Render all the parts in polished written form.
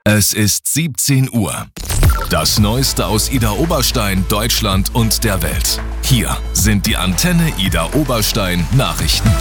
Es ist 17 Uhr. Das Neueste aus Idar-Oberstein, Deutschland und der Welt. Hier sind die Antenne Idar-Oberstein Nachrichten.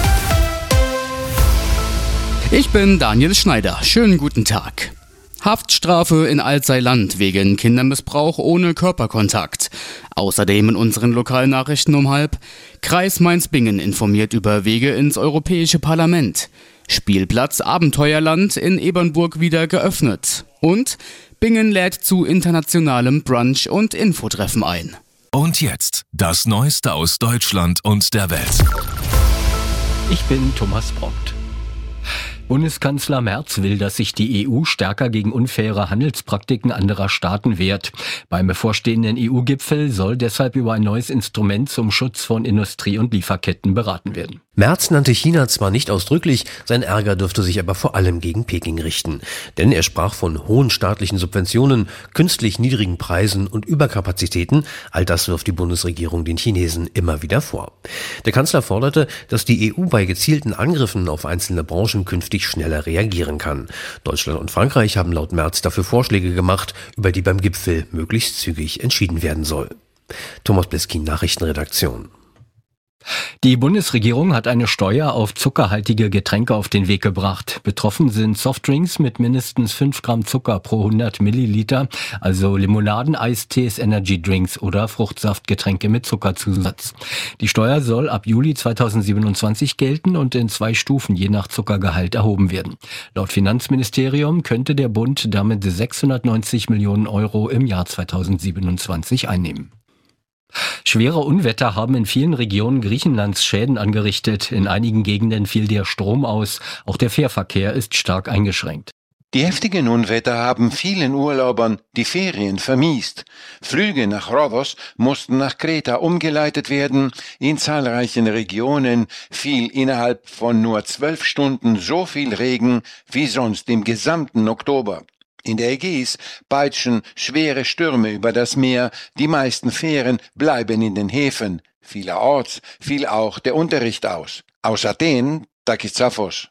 Ich bin Daniel Schneider. Schönen guten Tag. Haftstrafe in Alzey-Land wegen Kindermissbrauch ohne Körperkontakt. Außerdem in unseren Lokalnachrichten um 12:30. Kreis Mainz-Bingen informiert über Wege ins Europäische Parlament. Spielplatz Abenteuerland in Ebernburg wieder geöffnet. Und Bingen lädt zu internationalem Brunch- und Infotreffen ein. Und jetzt das Neueste aus Deutschland und der Welt. Ich bin Thomas Brockt. Bundeskanzler Merz will, dass sich die EU stärker gegen unfaire Handelspraktiken anderer Staaten wehrt. Beim bevorstehenden EU-Gipfel soll deshalb über ein neues Instrument zum Schutz von Industrie- und Lieferketten beraten werden. Merz nannte China zwar nicht ausdrücklich, sein Ärger dürfte sich aber vor allem gegen Peking richten. Denn er sprach von hohen staatlichen Subventionen, künstlich niedrigen Preisen und Überkapazitäten. All das wirft die Bundesregierung den Chinesen immer wieder vor. Der Kanzler forderte, dass die EU bei gezielten Angriffen auf einzelne Branchen künftig schneller reagieren kann. Deutschland und Frankreich haben laut Merz dafür Vorschläge gemacht, über die beim Gipfel möglichst zügig entschieden werden soll. Thomas Bliskin, Nachrichtenredaktion. Die Bundesregierung hat eine Steuer auf zuckerhaltige Getränke auf den Weg gebracht. Betroffen sind Softdrinks mit mindestens 5 Gramm Zucker pro 100 Milliliter, also Limonaden, Eistees, Energydrinks oder Fruchtsaftgetränke mit Zuckerzusatz. Die Steuer soll ab Juli 2027 gelten und in 2 Stufen je nach Zuckergehalt erhoben werden. Laut Finanzministerium könnte der Bund damit 690 Millionen Euro im Jahr 2027 einnehmen. Schwere Unwetter haben in vielen Regionen Griechenlands Schäden angerichtet. In einigen Gegenden fiel der Strom aus. Auch der Fährverkehr ist stark eingeschränkt. Die heftigen Unwetter haben vielen Urlaubern die Ferien vermiest. Flüge nach Rhodos mussten nach Kreta umgeleitet werden. In zahlreichen Regionen fiel innerhalb von nur 12 Stunden so viel Regen wie sonst im gesamten Oktober. In der Ägäis peitschen schwere Stürme über das Meer, die meisten Fähren bleiben in den Häfen. Vielerorts fiel auch der Unterricht aus. Aus Athen, Takis Zaphos.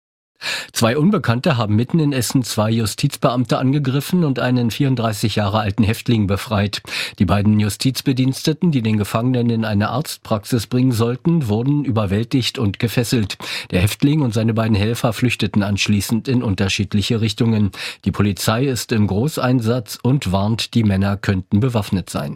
2 Unbekannte haben mitten in Essen 2 Justizbeamte angegriffen und einen 34 Jahre alten Häftling befreit. Die beiden Justizbediensteten, die den Gefangenen in eine Arztpraxis bringen sollten, wurden überwältigt und gefesselt. Der Häftling und seine beiden Helfer flüchteten anschließend in unterschiedliche Richtungen. Die Polizei ist im Großeinsatz und warnt, die Männer könnten bewaffnet sein.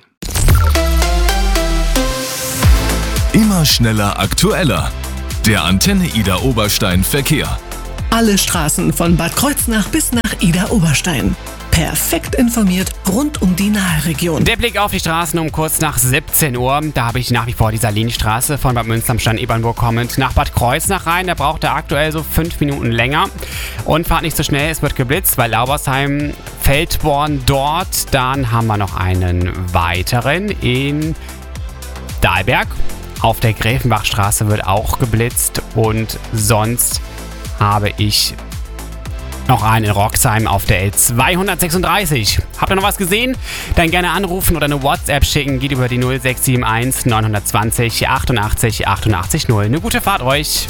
Immer schneller, aktueller. Der Antenne Idar-Oberstein Verkehr. Alle Straßen von Bad Kreuznach bis nach Idar-Oberstein. Perfekt informiert rund um die Nahregion. Der Blick auf die Straßen um kurz nach 17 Uhr. Da habe ich nach wie vor die Salinstraße von Bad Münster am Stein-Ebernburg kommend nach Bad Kreuznach rein. Da braucht er aktuell so 5 Minuten länger. Und fahrt nicht so schnell, es wird geblitzt, bei Laubersheim, Feldborn dort. Dann haben wir noch einen weiteren in Dahlberg. Auf der Gräfenbachstraße wird auch geblitzt und sonst habe ich noch einen in Roxheim auf der L236. Habt ihr noch was gesehen? Dann gerne anrufen oder eine WhatsApp schicken. Geht über die 0671 920 88 88 0. Eine gute Fahrt euch.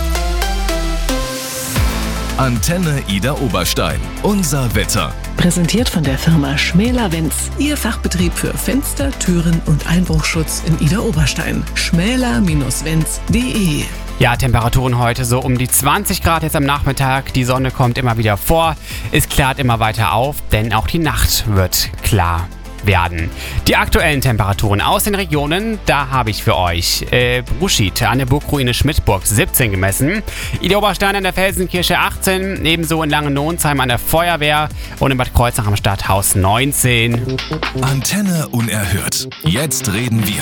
Antenne Idar-Oberstein. Unser Wetter. Präsentiert von der Firma Schmäler-Wenz. Ihr Fachbetrieb für Fenster, Türen und Einbruchschutz in Idar-Oberstein. schmäler-wenz.de. Ja, Temperaturen heute so um die 20 Grad jetzt am Nachmittag. Die Sonne kommt immer wieder vor. Es klart immer weiter auf, denn auch die Nacht wird klar werden. Die aktuellen Temperaturen aus den Regionen, da habe ich für euch Bruschid an der Burgruine Schmidtburg 17 gemessen, Idar-Oberstein an der Felsenkirche 18, ebenso in Langenonsheim an der Feuerwehr und in Bad Kreuznach am Stadthaus 19. Antenne unerhört. Jetzt reden wir.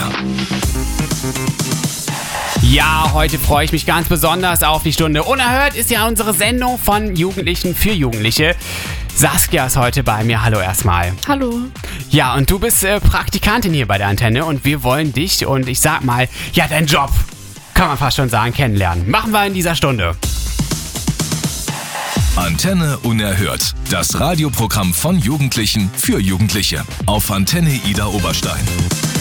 Ja, heute freue ich mich ganz besonders auf die Stunde Unerhört. Ist ja unsere Sendung von Jugendlichen für Jugendliche. Saskia ist heute bei mir. Hallo erstmal. Hallo. Ja, und du bist Praktikantin hier bei der Antenne und wir wollen dich und ich sag mal, ja, deinen Job, kann man fast schon sagen, kennenlernen. Machen wir in dieser Stunde. Antenne unerhört. Das Radioprogramm von Jugendlichen für Jugendliche. Auf Antenne Idar-Oberstein.